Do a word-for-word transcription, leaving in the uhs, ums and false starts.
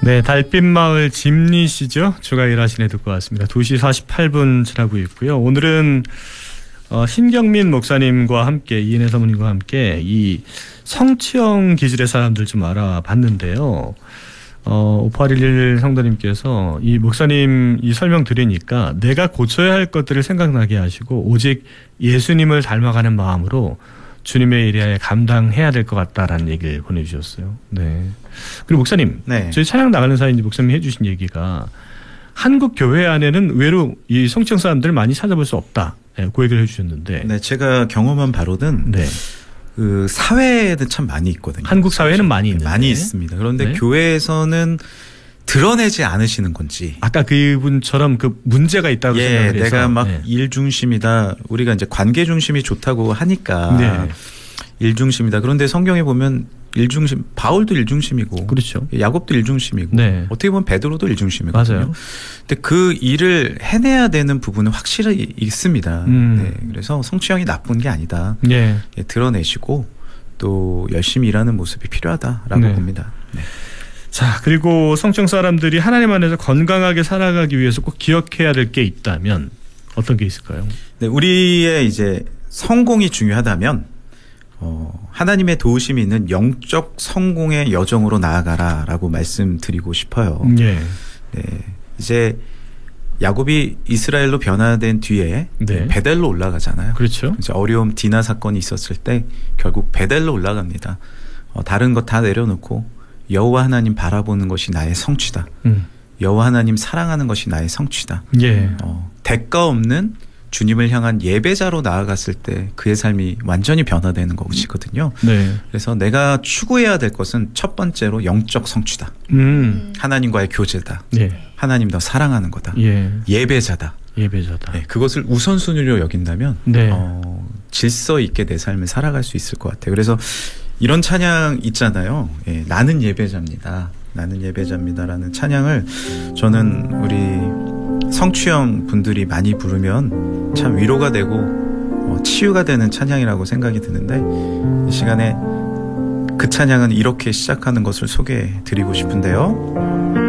네, 달빛마을 짐리 씨죠. 주가 일하시네 듣고 왔습니다. 두 시 사십팔 분 지나고 있고요. 오늘은 어, 신경민 목사님과 함께, 이인혜 사모님과 함께 이 성취형 기질의 사람들 좀 알아봤는데요. 어, 오팔일일 성도님께서 이 목사님 이 설명 드리니까 내가 고쳐야 할 것들을 생각나게 하시고 오직 예수님을 닮아가는 마음으로 주님의 일에 감당해야 될 것 같다라는 얘기를 보내주셨어요. 네. 그리고 목사님, 네. 저희 찬양 나가는 사이 이제 목사님이 해주신 얘기가 한국 교회 안에는 의외로 이 성취형 사람들을 많이 찾아볼 수 없다. 네, 그 얘기를 해주셨는데. 네, 제가 경험한 바로는 네. 그 사회에는 참 많이 있거든요. 한국 사회는 많이 있는데. 많이 있습니다. 그런데 네. 교회에서는 드러내지 않으시는 건지. 아까 그분처럼 그 문제가 있다고 예, 생각을 해서. 내가 막 네. 일 중심이다. 우리가 이제 관계 중심이 좋다고 하니까 네. 일 중심이다. 그런데 성경에 보면 일 중심, 바울도 일 중심이고, 그렇죠. 야곱도 일 중심이고, 네. 어떻게 보면 베드로도 일 중심이거든요. 맞아요. 근데 그 일을 해내야 되는 부분은 확실히 있습니다. 음. 네, 그래서 성취형이 나쁜 게 아니다. 네. 예, 드러내시고 또 열심히 일하는 모습이 필요하다라고 네. 봅니다. 네. 자, 그리고 성취형 사람들이 하나님 안에서 건강하게 살아가기 위해서 꼭 기억해야 될 게 있다면 어떤 게 있을까요? 네, 우리의 이제 성공이 중요하다면 어, 하나님의 도우심이 있는 영적 성공의 여정으로 나아가라라고 말씀드리고 싶어요. 예. 네, 이제 야곱이 이스라엘로 변화된 뒤에 네. 베델로 올라가잖아요. 그렇죠. 이제 어려움 디나 사건이 있었을 때 결국 베델로 올라갑니다. 어, 다른 것 다 내려놓고 여호와 하나님 바라보는 것이 나의 성취다. 음. 여호와 하나님 사랑하는 것이 나의 성취다. 예. 어, 대가 없는 주님을 향한 예배자로 나아갔을 때 그의 삶이 완전히 변화되는 것이거든요. 네. 그래서 내가 추구해야 될 것은 첫 번째로 영적 성취다. 음. 하나님과의 교제다. 예. 하나님 더 사랑하는 거다. 예. 예배자다. 예배자다. 네, 그것을 우선순위로 여긴다면 네. 어, 질서 있게 내 삶을 살아갈 수 있을 것 같아요. 그래서 이런 찬양 있잖아요. 예, 나는 예배자입니다. 나는 예배자입니다라는 찬양을 저는 우리 성취형 분들이 많이 부르면 참 위로가 되고 어, 치유가 되는 찬양이라고 생각이 드는데 이 시간에 그 찬양은 이렇게 시작하는 것을 소개해 드리고 싶은데요.